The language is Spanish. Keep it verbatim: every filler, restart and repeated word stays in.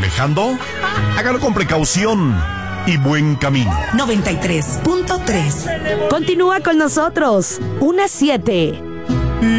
¿Manejando? Hágalo con precaución y buen camino. noventa y tres punto tres. Continúa con nosotros. Una siete.